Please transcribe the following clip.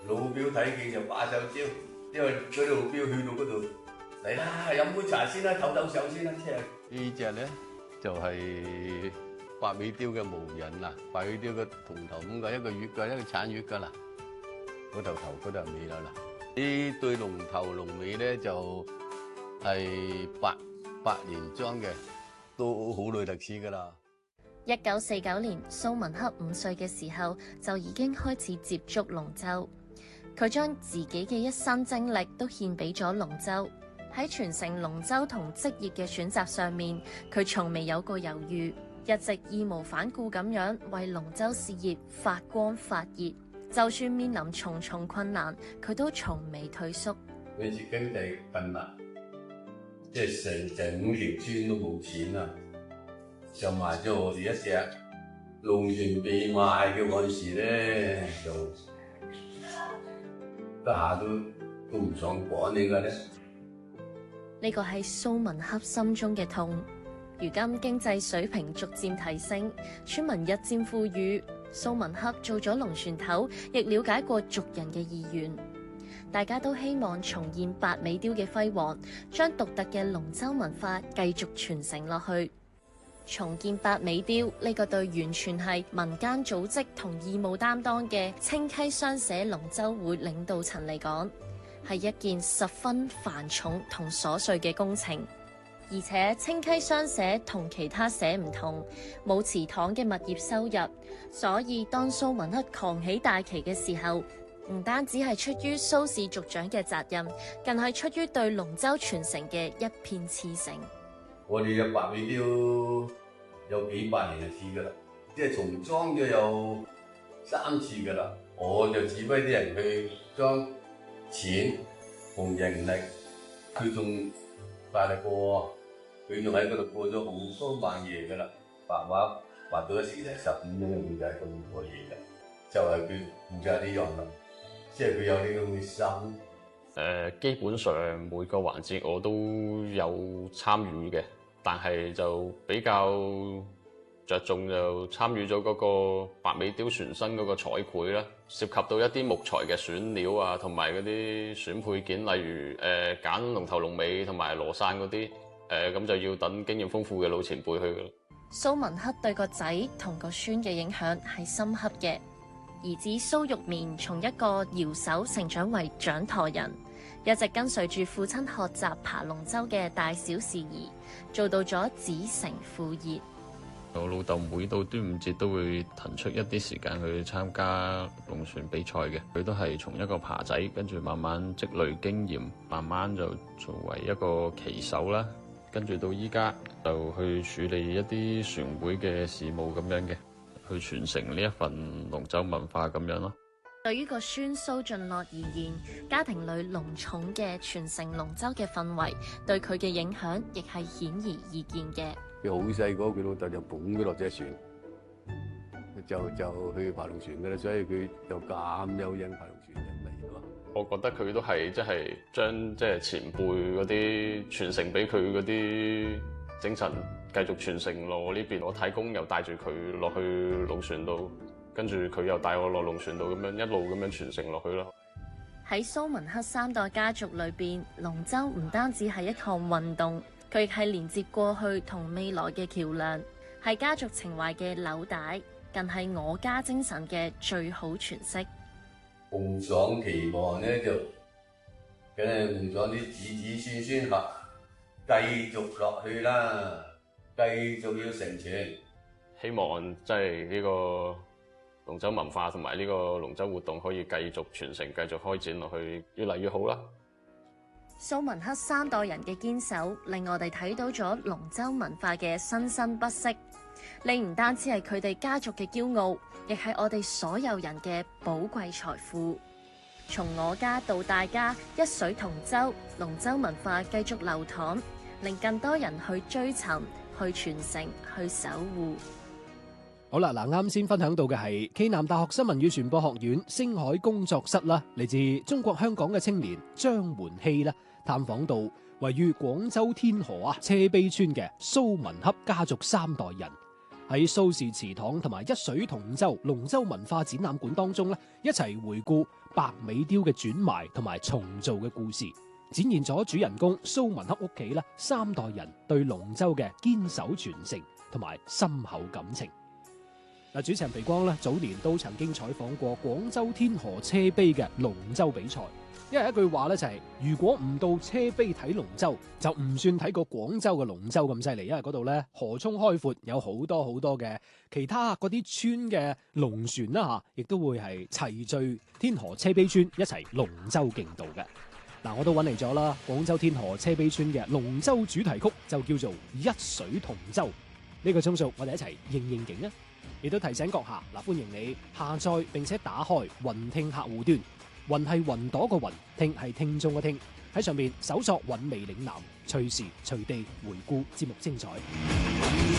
老表睇見就把手招，因為嗰啲老表去到嗰度嚟啦，飲杯茶先啦，唞手先啦，即係呢隻咧就係白尾雕嘅模人啦，白尾雕嘅銅頭咁嘅一個月嘅一個產月㗎啦，嗰頭頭嗰頭尾啦嗱，呢對龍頭龍尾咧就係八年裝嘅，都好耐歷史㗎啦。 1949年，蘇文克5歲嘅時候就已經開始接觸龍舟，佢將自己嘅一生精力都獻俾咗龍舟。喺傳承龍舟同職業嘅選擇上面，佢從未有過猶豫，一直義無反顧咁樣為龍舟事業發光發熱。就算面臨重重困難，佢都從未退縮。 每次經濟困難，即係成5條村都冇錢啊！就賣咗我哋一隻龍船被賣嘅嗰陣時咧，就得下都唔想講呢個咧。 呢個係蘇文克心中嘅痛。如今經濟水平逐漸提升，村民日漸富裕，蘇文克做咗龍船頭，亦了解過族人嘅意願。大家都希望重現白尾雕嘅輝煌，將獨特嘅龍舟文化繼續傳承落去。重建白尾雕呢個對完全係民間組織同義務擔當嘅清溪雙社龍舟會領導層嚟講，係一件十分繁重同瑣碎嘅工程。而且清溪雙社同其他社唔同，冇祠堂嘅物業收入，所以當蘇文克扛起大旗嘅時候，唔單止係出於蘇氏族長嘅責任，更係出於對龍舟傳承嘅一片熾誠。 我哋嘅白尾雕有幾百年嘅次噶啦，即係重裝咗有3次噶啦。我就指揮啲人去將錢同人力，佢仲大力過，佢仲喺嗰度過咗好多晚夜噶啦。白畫畫到一時係15蚊嘅點解咁多嘢嘅？就係佢負責呢樣啦，即係佢有呢咁嘅心。 基本上每個環節我都有參與嘅，但係就比較着重就參與咗嗰個白尾雕船身嗰個彩繪啦，涉及到一啲木材嘅選料啊，同埋嗰啲選配件，例如揀龍頭龍尾同埋羅傘嗰啲，咁就要等經驗豐富嘅老前輩去㗎啦。 蘇文克對個仔同個孫嘅影響係深刻嘅。兒子蘇玉綿從一個搖手成長為掌舵人，一直跟隨住父親學習爬龍舟嘅大小事宜，做到咗子承父業。 我老豆每到端午節都會騰出一啲時間去參加龍船比賽嘅，佢都係從一個爬仔，跟住慢慢積累經驗，慢慢就作為一個旗手啦，跟住到依家就去處理一啲船會嘅事務咁樣嘅。去傳承呢一份龍舟文化咁樣咯。 對於個孫蘇俊樂而言，家庭裏隆重嘅傳承龍舟嘅氛圍，對佢嘅影響亦係顯而易見嘅。 佢好細個，佢老豆就捧佢落隻船，就去爬龍船㗎啦，所以佢就咁有癮爬龍船人嚟咯。 我覺得佢都係將前輩嗰啲傳承俾佢嗰啲精神。繼續傳承落我呢邊，我太公又帶住佢落去龍船度，跟住佢又帶我落龍船度，咁樣一路咁樣傳承落去咯。 喺蘇文克3代家族裏邊，龍舟唔單止係一項運動，佢亦係連接過去同未來嘅橋梁，係家族情懷嘅紐帶，更係我家精神嘅最好詮釋。 夢想期望咧就梗係夢想啲子子孫孫嚇繼續落去啦。繼續要成全， 希望呢個龍舟文化同埋呢個龍舟活動可以繼續傳承、繼續開展落去，越嚟越好啦。 蘇文克3代人嘅堅守，令我哋睇到咗龍舟文化嘅生生不息。呢唔單止係佢哋家族嘅驕傲，亦係我哋所有人嘅寶貴財富。從我家到大家，一水同舟，龍舟文化繼續流淌，令更多人去追尋、去傳承、去守護。 好啦，嗱，啱先分享到嘅係暨南大學新聞與傳播學院星海工作室啦，嚟自中國香港嘅青年張門希啦，探訪到位於廣州天河車陂村嘅蘇文克家族3代人，喺蘇氏祠堂同埋一水同舟龍舟文化展覽館當中咧，一齊回顧白尾雕嘅轉埋同埋重造嘅故事，展現咗主人公蘇文克屋企咧3代人對龍舟嘅堅守傳承同埋深厚感情。嗱，主持人肥光咧早年都曾經採訪過廣州天河車陂嘅龍舟比賽，因為一句話咧就係、如果唔到車陂睇龍舟，就唔算睇過廣州嘅龍舟咁犀利，因為嗰度咧河涌開闊，有好多嘅其他嗰啲村嘅龍船啦嚇，亦都會係齊聚天河車陂村一齊龍舟競渡嘅。嗱，我都揾嚟咗啦，廣州天河車陂村嘅龍舟主題曲就叫做《一水同舟》，呢個鐘數我哋一齊應應景啊！亦都提醒閣下，歡迎你下載並且打開雲聽客戶端，雲係雲朵個雲，聽係聽眾嘅聽，喺上面搜索韻味嶺南，隨時隨地回顧節目精彩。